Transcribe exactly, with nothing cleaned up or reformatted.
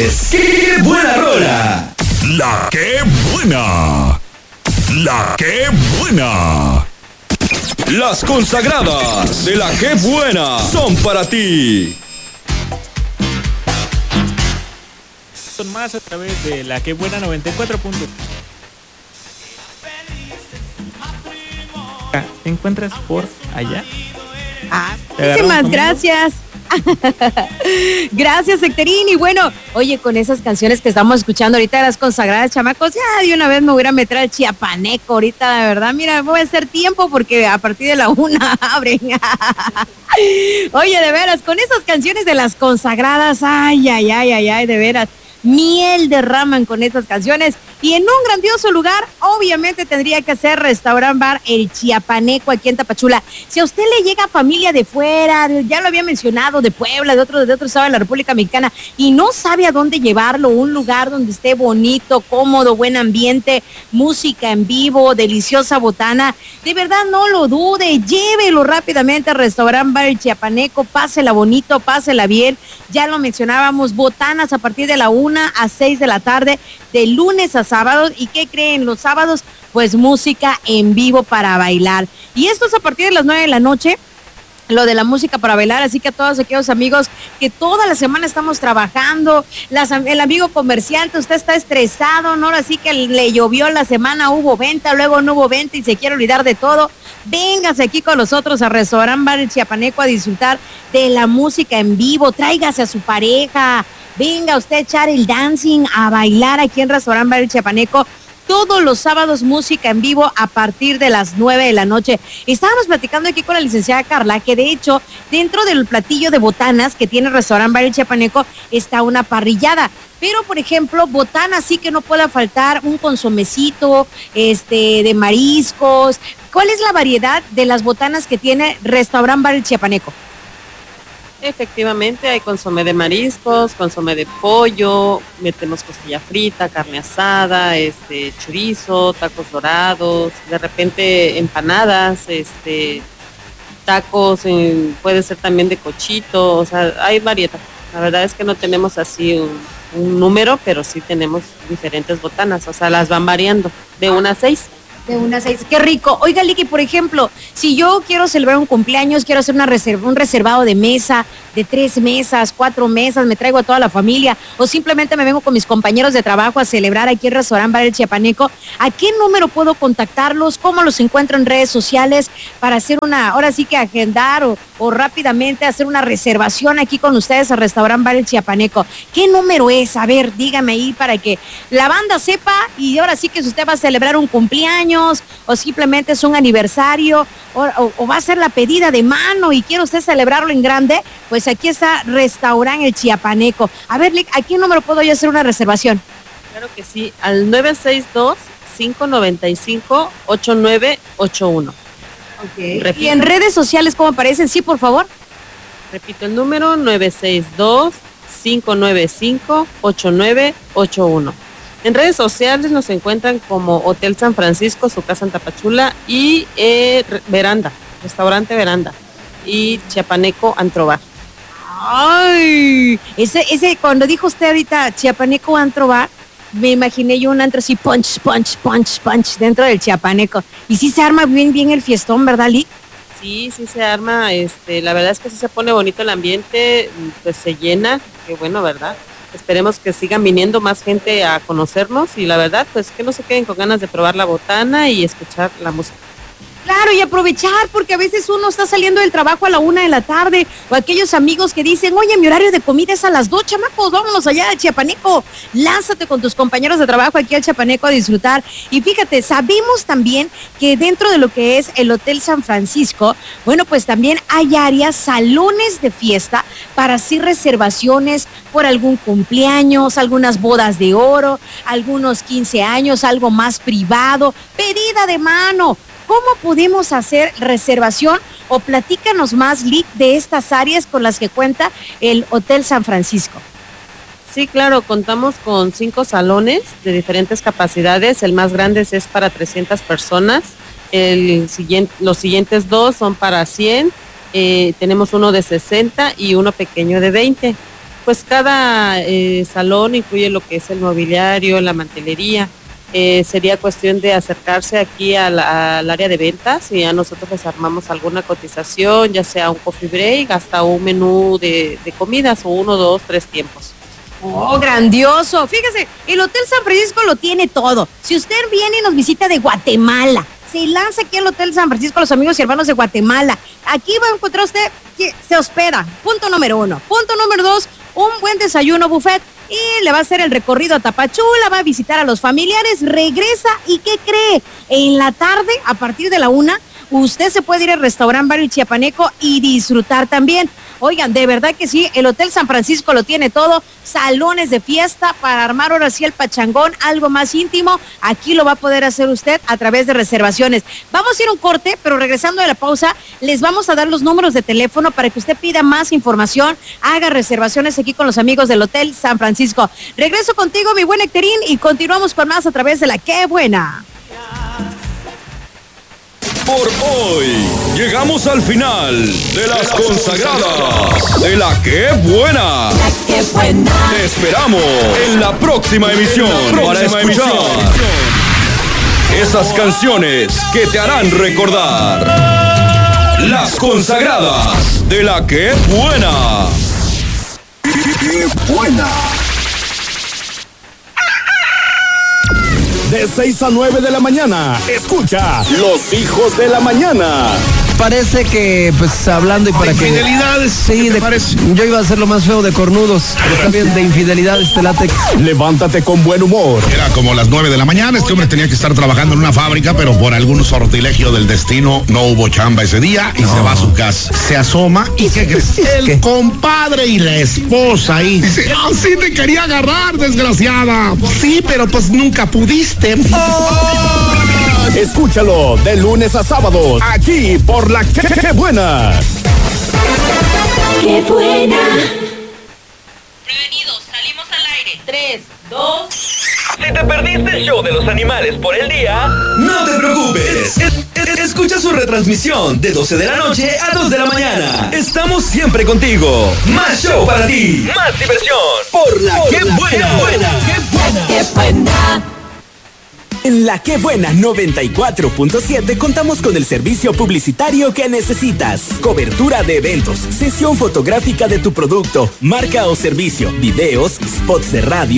es ¡Qué buena rola! La que buena. La que buena. Las consagradas de la ¡Qué buena! Son para ti. Son más a través de la que buena noventa y cuatro punto. ¿Te encuentras por allá? Ah, muchísimas gracias. Gracias, Hectorín. Y bueno, oye, con esas canciones que estamos escuchando ahorita de las consagradas, chamacos, ya de una vez me voy a meter al chiapaneco ahorita, de verdad. Mira, voy a hacer tiempo porque a partir de la una abren. Oye, de veras, con esas canciones de las consagradas, ay, ay, ay, ay, ay, de veras. Miel derraman con estas canciones y en un grandioso lugar obviamente tendría que ser Restaurant Bar El Chiapaneco aquí en Tapachula. Si a usted le llega familia de fuera, ya lo había mencionado, de Puebla, de otro, de otro estado de la República Mexicana y no sabe a dónde llevarlo, un lugar donde esté bonito, cómodo, buen ambiente, música en vivo, deliciosa botana, de verdad no lo dude, llévelo rápidamente al Restaurant Bar El Chiapaneco, pásela bonito, pásela bien, ya lo mencionábamos, botanas a partir de la una a seis de la tarde, de lunes a sábados. ¿Y qué creen? Los sábados, pues música en vivo para bailar. Y esto es a partir de las nueve de la noche, lo de la música para bailar, así que a todos aquellos amigos que toda la semana estamos trabajando, las, el amigo comerciante, usted está estresado, ¿no? Así que le llovió la semana, hubo venta, luego no hubo venta y se quiere olvidar de todo. Véngase aquí con nosotros a Restaurant Bar El Chiapaneco a disfrutar de la música en vivo, tráigase a su pareja, venga usted a echar el dancing, a bailar aquí en Restaurant Bar El Chiapaneco. Todos los sábados música en vivo a partir de las nueve de la noche. Estábamos platicando aquí con la licenciada Carla que de hecho dentro del platillo de botanas que tiene Restaurant Bar El Chiapaneco está una parrillada. Pero por ejemplo, botanas sí que no pueda faltar un consomecito, este, de mariscos. ¿Cuál es la variedad de las botanas que tiene Restaurant Bar El Chiapaneco? Efectivamente, hay consomé de mariscos, consomé de pollo, metemos costilla frita, carne asada, este, chorizo, tacos dorados, de repente empanadas, este, tacos, eh, puede ser también de cochito, o sea, hay variedad. La verdad es que no tenemos así un, un número, pero sí tenemos diferentes botanas, o sea, las van variando de una a seis. De una seis, qué rico. Oiga, Licky, por ejemplo, si yo quiero celebrar un cumpleaños, quiero hacer una reserva, un reservado de mesa, de tres mesas, cuatro mesas, me traigo a toda la familia, o simplemente me vengo con mis compañeros de trabajo a celebrar aquí en Restaurant Bar El Chiapaneco, ¿a qué número puedo contactarlos? ¿Cómo los encuentro en redes sociales para hacer una, ahora sí que agendar o, o rápidamente hacer una reservación aquí con ustedes a Restaurant Bar El Chiapaneco? ¿Qué número es? A ver, dígame ahí para que la banda sepa y ahora sí que si usted va a celebrar un cumpleaños o simplemente es un aniversario o, o, o va a ser la pedida de mano y quiere usted celebrarlo en grande, pues aquí está Restaurant El Chiapaneco. A ver, Lick, ¿a qué número puedo yo hacer una reservación? Claro que sí, al nueve seis dos, cinco nueve cinco, ocho nueve ocho uno. Okay. ¿Y en redes sociales cómo aparecen? Sí, por favor. Repito el número, nueve seis dos, cinco nueve cinco, ocho nueve ocho uno. En redes sociales nos encuentran como Hotel San Francisco, su casa en Tapachula, y eh, Veranda, Restaurante Veranda, y Chiapaneco Antro Bar. Ay, ese, ese, cuando dijo usted ahorita Chiapaneco Antro Bar, me imaginé yo un antro así, punch, punch, punch, punch, dentro del Chiapaneco. Y sí se arma bien, bien el fiestón, ¿verdad, Lick? Sí, sí se arma, este, la verdad es que sí se pone bonito el ambiente, pues se llena, qué bueno, ¿verdad? Esperemos que sigan viniendo más gente a conocernos y la verdad, pues que no se queden con ganas de probar la botana y escuchar la música. Claro, y aprovechar, porque a veces uno está saliendo del trabajo a la una de la tarde, o aquellos amigos que dicen, oye, mi horario de comida es a las dos, chamacos, vámonos allá al Chiapaneco, lánzate con tus compañeros de trabajo aquí al Chiapaneco a disfrutar. Y fíjate, sabemos también que dentro de lo que es el Hotel San Francisco, bueno, pues también hay áreas, salones de fiesta para hacer reservaciones por algún cumpleaños, algunas bodas de oro, algunos quince años, algo más privado, pedida de mano. ¿Cómo podemos hacer reservación? O platícanos más, Lick, de estas áreas con las que cuenta el Hotel San Francisco. Sí, claro, contamos con cinco salones de diferentes capacidades. El más grande es para trescientas personas. El siguiente, los siguientes dos son para cien. Eh, tenemos uno de sesenta y uno pequeño de veinte. pues cada eh, salón incluye lo que es el mobiliario, la mantelería. Eh, sería cuestión de acercarse aquí al, al área de ventas y ya nosotros les armamos alguna cotización, ya sea un coffee break, hasta un menú de, de comidas o uno, dos, tres tiempos. Oh, grandioso. Fíjese, el Hotel San Francisco lo tiene todo. Si usted viene y nos visita de Guatemala, se lanza aquí al Hotel San Francisco, los amigos y hermanos de Guatemala. Aquí va a encontrar usted que se hospeda. Punto número uno. Punto número dos, un buen desayuno buffet. Y le va a hacer el recorrido a Tapachula, va a visitar a los familiares, regresa y ¿qué cree? En la tarde, a partir de la una, usted se puede ir al restaurante Bar El Chiapaneco y disfrutar también. Oigan, de verdad que sí, el Hotel San Francisco lo tiene todo, salones de fiesta para armar ahora sí el pachangón, algo más íntimo, aquí lo va a poder hacer usted a través de reservaciones. Vamos a ir a un corte, pero regresando de la pausa, les vamos a dar los números de teléfono para que usted pida más información, haga reservaciones aquí con los amigos del Hotel San Francisco. Regreso contigo, mi buen Hectorín, y continuamos con más a través de la Qué Buena. Por hoy llegamos al final de las consagradas de la Qué Buena. La Qué Buena. Te esperamos en la próxima emisión para escuchar esas canciones que te harán recordar. Las consagradas de la Qué Buena. ¡Qué buena! De seis a nueve de la mañana, escucha Los Hijos de la Mañana. Parece que, pues, hablando y para que... Infidelidades, sí, ¿qué te de... parece? Yo iba a hacer lo más feo de cornudos, pero está bien, de infidelidades, te late. Levántate con buen humor. Era como las nueve de la mañana, este hombre tenía que estar trabajando en una fábrica, pero por algún sortilegio del destino no hubo chamba ese día y no. Se va a su casa. Se asoma y ¿qué crees? El ¿Qué? Compadre y la esposa ahí. Dice, ah, sí te quería agarrar, desgraciada. Sí, pero pues nunca pudiste. Oh. Escúchalo de lunes a sábados, aquí por la Qué, Qué Buena. Qué Buena. Prevenidos, salimos al aire. Tres, dos... Si te perdiste el show de los animales por el día, no te preocupes. Es, es, escucha su retransmisión de doce de la noche a dos de la mañana. Estamos siempre contigo. Más show para ti. Más diversión. Por la por Qué la Buena. Qué Buena. Qué Buena. Qué Buena. En La Qué Buena noventa y cuatro punto siete contamos con el servicio publicitario que necesitas. Cobertura de eventos, sesión fotográfica de tu producto, marca o servicio, videos, spots de radio,